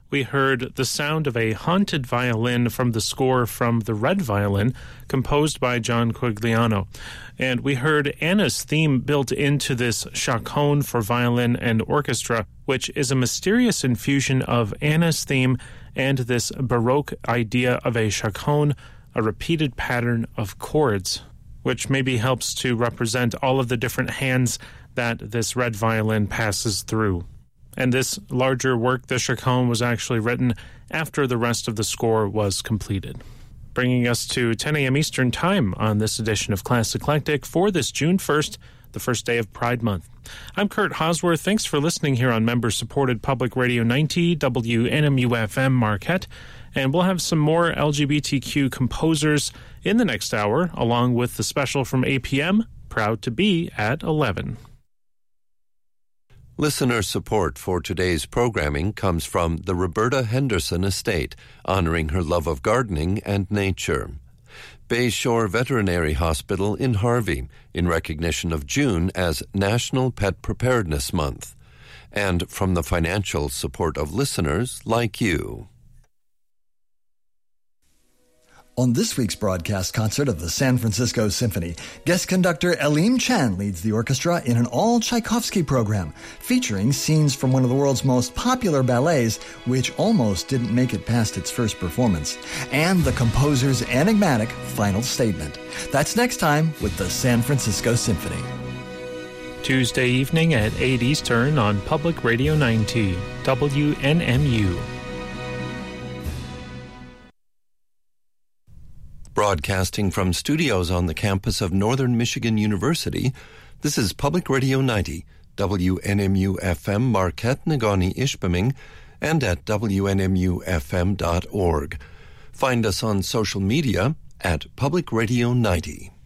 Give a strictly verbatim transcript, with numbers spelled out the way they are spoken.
we heard the sound of a haunted violin from the score from The Red Violin, composed by John Quigliano. And we heard Anna's theme built into this chaconne for violin and orchestra, which is a mysterious infusion of Anna's theme and this Baroque idea of a chaconne, a repeated pattern of chords, which maybe helps to represent all of the different hands that this red violin passes through. And this larger work, the chaconne, was actually written after the rest of the score was completed. Bringing us to ten a.m. Eastern Time on this edition of Class Eclectic for this June first, the first day of Pride Month. I'm Kurt Hosworth. Thanks for listening here on member-supported Public Radio ninety, W N M U F M Marquette. And we'll have some more L G B T Q composers in the next hour, along with the special from A P M, Proud to Be, at eleven. Listener support for today's programming comes from the Roberta Henderson Estate, honoring her love of gardening and nature. Bayshore Veterinary Hospital in Harvey, in recognition of June as National Pet Preparedness Month. And from the financial support of listeners like you. On this week's broadcast concert of the San Francisco Symphony, guest conductor Aleem Chan leads the orchestra in an all-Tchaikovsky program, featuring scenes from one of the world's most popular ballets, which almost didn't make it past its first performance, and the composer's enigmatic final statement. That's next time with the San Francisco Symphony. Tuesday evening at eight Eastern on Public Radio ninety, W N M U. Broadcasting from studios on the campus of Northern Michigan University, this is Public Radio ninety, W N M U F M Marquette, Negaunee-Ishpeming, and at W N M U F M dot org. Find us on social media at Public Radio ninety.